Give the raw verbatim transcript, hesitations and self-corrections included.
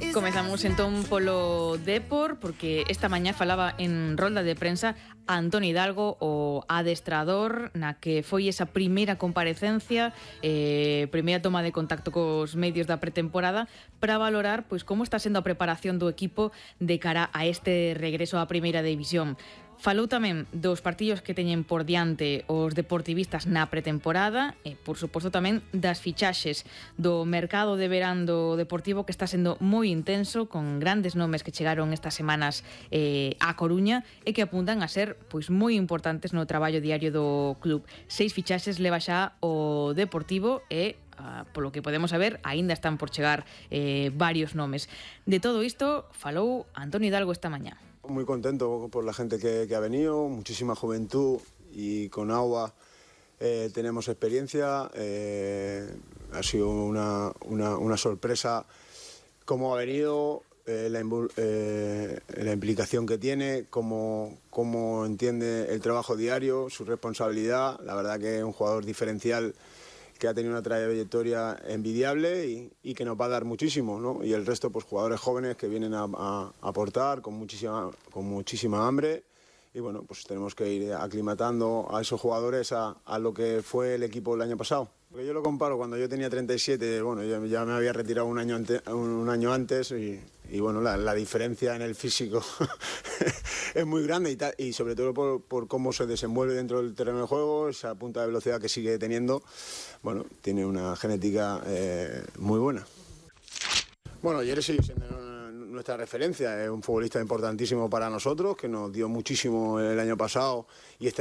Comezamos entón polo Depor, porque esta mañá falaba en rolda de prensa Antoni Hidalgo, o adestrador, na que foi esa primeira comparecencia, eh, primeira toma de contacto cos medios da pretemporada, para valorar pois como está sendo a preparación do equipo de cara a este regreso á primeira división. Falou tamén dos partidos que teñen por diante os deportivistas na pretemporada e, por suposto, tamén das fichaxes do mercado de verán do Deportivo, que está sendo moi intenso, con grandes nomes que chegaron estas semanas eh, á Coruña e que apuntan a ser pois moi importantes no traballo diario do club. Seis fichaxes leva xa o Deportivo e, Uh, polo que podemos saber, aínda están por chegar eh, varios nomes. De todo isto falou Antoni Hidalgo esta mañá. Muy contento por la gente que, que ha venido, muchísima juventud, y con Agua eh, tenemos experiencia. Eh, ha sido una, una, una sorpresa cómo ha venido, eh, la, eh, la implicación que tiene, cómo, cómo entiende el trabajo diario, su responsabilidad. La verdad que es un jugador diferencial, que ha tenido una trayectoria envidiable y, y que nos va a dar muchísimo, ¿no? Y el resto, pues jugadores jóvenes que vienen a, a, a aportar con muchísima, con muchísima hambre, y bueno, pues tenemos que ir aclimatando a esos jugadores a, a lo que fue el equipo el año pasado. Porque yo lo comparo, cuando yo tenía treinta y siete, bueno, yo ya me había retirado un año, ante, un año antes y, y bueno, la, la diferencia en el físico es muy grande, y, tal, y sobre todo por, por cómo se desenvuelve dentro del terreno de juego, esa punta de velocidad que sigue teniendo. Bueno, tiene una genética eh, muy buena. Bueno, Yere sigue siendo nuestra referencia, es un futbolista importantísimo para nosotros, que nos dio muchísimo el año pasado y este